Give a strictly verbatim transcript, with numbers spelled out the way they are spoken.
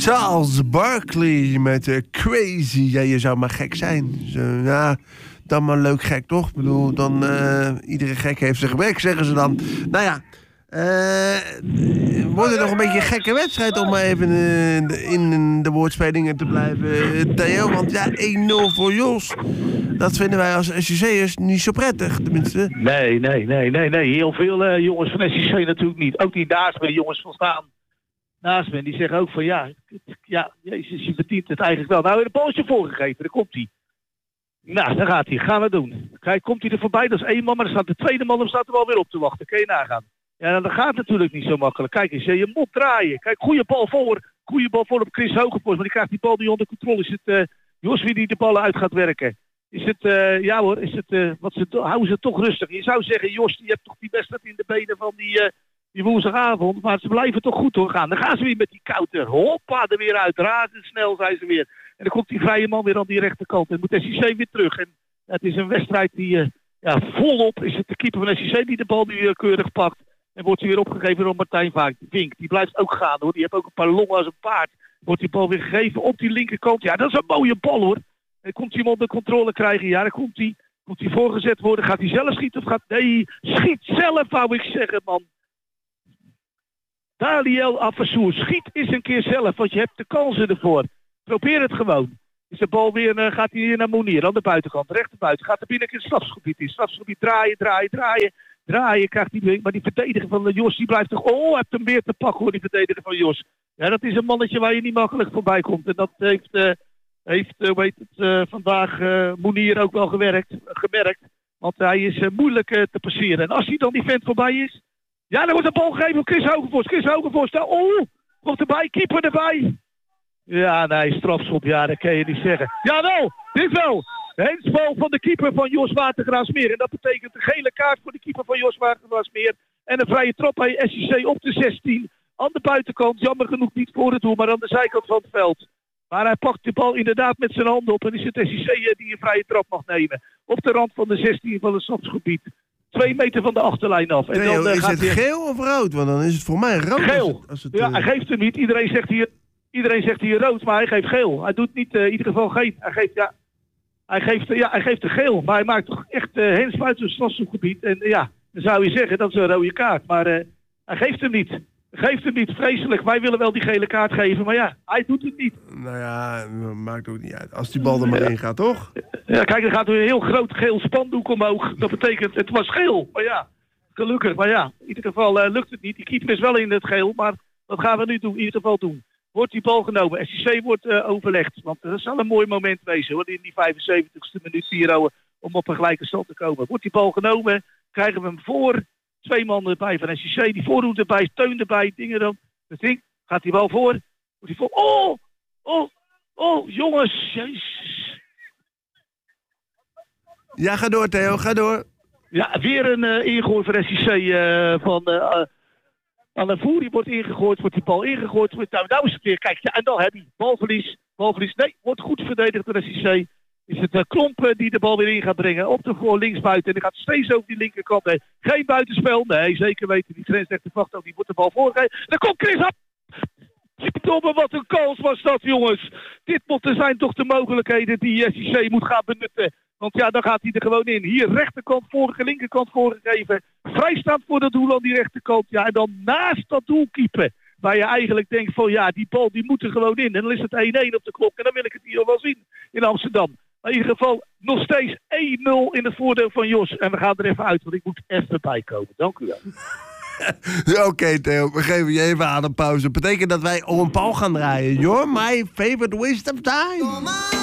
Charles Barkley met uh, Crazy. Ja, je zou maar gek zijn. Zo, ja, dan maar leuk gek, toch? Ik bedoel, dan... Uh, iedere gek heeft zijn gebrek, zeggen ze dan. Nou ja... Uh, wordt het nog een beetje een gekke wedstrijd om maar even uh, in de woordspelingen te blijven, uh, Theo? Want ja, één nul voor Jos. Dat vinden wij als S C C'ers niet zo prettig, tenminste. Nee, nee, nee, nee, nee. Heel veel uh, jongens van S C C natuurlijk niet. Ook die naast me, die jongens van staan naast me, die zeggen ook van ja, ja, jezus, je verdient het eigenlijk wel. Nou, een baltje voorgegeven, daar komt hij. Nou, daar gaat hij. Gaan we doen. Kijk, komt hij er voorbij, dat is één man, maar dan staat de tweede man, dan staat er wel weer op te wachten. Kun je nagaan. Ja, dat gaat natuurlijk niet zo makkelijk. Kijk eens, je moet draaien. Kijk, goede bal voor. Goede bal voor op Chris Hogevorst. Maar die krijgt die bal niet onder controle. Is het uh, Jos wie die de ballen uit gaat werken? Is het, uh, ja hoor, is het, uh, wat ze, houden ze toch rustig. Je zou zeggen, Jos, die hebt toch die wedstrijd in de benen van die, uh, die woensdagavond. Maar ze blijven toch goed doorgaan. Dan gaan ze weer met die kouter. Hoppa, er weer uit. Razendsnel zijn ze weer. En dan komt die vrije man weer aan die rechterkant. En moet S C C weer terug. En uh, het is een wedstrijd die, uh, ja, volop is het de keeper van S C C die de bal nu uh, keurig pakt. En wordt hij weer opgegeven door Martijn Vink. Die blijft ook gaan hoor. Die heeft ook een paar longen als een paard. Wordt die bal weer gegeven op die linkerkant. Ja, dat is een mooie bal hoor. En komt hij hem onder controle krijgen? Ja, dan komt hij. Komt hij voorgezet worden? Gaat hij zelf schieten of gaat... Nee, schiet zelf wou ik zeggen man. Daniel Afassour, schiet eens een keer zelf. Want je hebt de kansen ervoor. Probeer het gewoon. Is de bal weer, uh, gaat hij hier naar Monier aan de buitenkant. Rechterbuiten. Gaat er binnen in het strafschopgebied in. Strafschopgebied draaien, draaien, draaien. Draaien krijgt hij, maar die verdediger van Jos, die blijft toch... Oh, heeft hem weer te pakken hoor, die verdediger van Jos. Ja, dat is een mannetje waar je niet makkelijk voorbij komt. En dat heeft, uh, heeft uh, weet het, uh, vandaag uh, Monier ook wel gewerkt, uh, gemerkt. Want hij is uh, moeilijk uh, te passeren. En als hij dan die vent voorbij is... Ja, dan wordt de bal gegeven op Chris Hogevorst. Chris Hogevorst, daar, oh, komt erbij, keeper erbij. Ja, nee, strafschop, ja, dat kan je niet zeggen. Jawel, dit wel. Hensbal van de keeper van Jos Watergraafsmeer. En dat betekent een gele kaart voor de keeper van Jos Watergraafsmeer. En een vrije trap bij S C C op de zestien. Aan de buitenkant, jammer genoeg niet voor het doel, maar aan de zijkant van het veld. Maar hij pakt de bal inderdaad met zijn handen op. En is het S C C die een vrije trap mag nemen. Op de rand van de zestien van het stadsgebied. Twee meter van de achterlijn af. En Theo, dan, uh, is gaat het hij... geel of rood? Want dan is het voor mij rood. Geel. Als het, als het, ja, uh... hij geeft hem niet. Iedereen zegt hier, iedereen zegt hier rood, maar hij geeft geel. Hij doet niet uh, in ieder geval geen. Hij geeft, ja... Hij geeft, ja, hij geeft de geel, maar hij maakt toch echt uh, hens buiten het strafschopgebied. En uh, ja, dan zou je zeggen, dat is een rode kaart. Maar uh, hij geeft hem niet. Hij geeft hem niet, vreselijk. Wij willen wel die gele kaart geven, maar ja, hij doet het niet. Nou ja, maakt ook niet uit. Als die bal er maar ja. in gaat, toch? Ja, kijk, er gaat weer een heel groot geel spandoek omhoog. Dat betekent, het was geel. Maar ja, gelukkig. Maar ja, in ieder geval uh, lukt het niet. Die keeper is wel in het geel, maar wat gaan we nu doen? In ieder geval doen. Wordt die bal genomen. S C C wordt uh, overlegd. Want dat zal een mooi moment wezen hoor. In die vijfenzeventigste minuut vier om op een gelijke stand te komen. Wordt die bal genomen. Krijgen we hem voor. Twee man erbij van S C C. Die voorhoed erbij. Steun erbij. Dingen dan. Dat ding. Gaat die bal voor. Wordt die voor. Oh! Oh! Oh! Jongens! Jezus. Ja, ga door Theo. Ga door. Ja, weer een uh, ingooi voor S C C uh, van... Uh, uh, Alavouri wordt ingegooid, wordt die bal ingegooid. Wordt, nou, nou is het weer, kijk, ja, en dan heb je balverlies. Balverlies, nee, wordt goed verdedigd door S C C. Is het uh, Klompen die de bal weer in gaat brengen. Op de voor linksbuiten. En die gaat steeds over die linkerkant. Nee, geen buitenspel. Nee, zeker weten. Die grensrechter wacht ook. Die moet de bal voorgeven. Dan komt Chris op. Verdomme, wat een kans was dat, jongens. Dit moeten zijn toch de mogelijkheden die S C C moet gaan benutten. Want ja, dan gaat hij er gewoon in. Hier rechterkant vorige, linkerkant voorgegeven. Vrijstaand voor dat doel aan die rechterkant. Ja, en dan naast dat doel keepen. Waar je eigenlijk denkt van ja, die bal die moet er gewoon in. En dan is het één-één op de klok. En dan wil ik het hier wel zien in Amsterdam. Maar in ieder geval nog steeds één nul in het voordeel van Jos. En we gaan er even uit, want ik moet even bijkomen. Dank u wel. Oké okay, Theo, we geven je even aan een pauze. Betekent dat wij om een paal gaan draaien. You're my favorite waste of time.